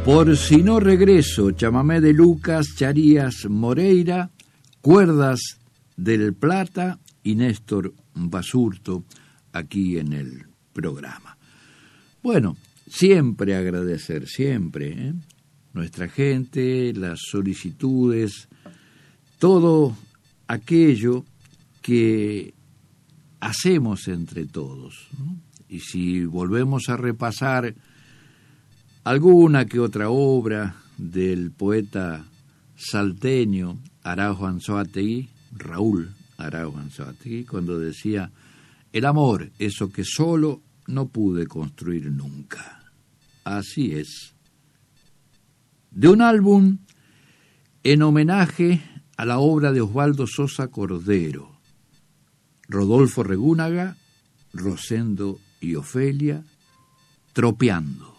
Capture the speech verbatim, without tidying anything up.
Por si no regreso, chamamé de Lucas Charías Moreira, cuerdas del Plata y Néstor Basurto aquí en el programa. Bueno, siempre agradecer, siempre, ¿eh? Nuestra gente, las solicitudes, todo aquello que hacemos entre todos, ¿no? Y si volvemos a repasar alguna que otra obra del poeta salteño Araujo Anzoátegui, Raúl Araujo Anzoátegui, cuando decía: el amor, eso que solo no pude construir nunca. Así es. De un álbum en homenaje a la obra de Osvaldo Sosa Cordero, Rodolfo Regúnaga, Rosendo y Ofelia, Tropeando.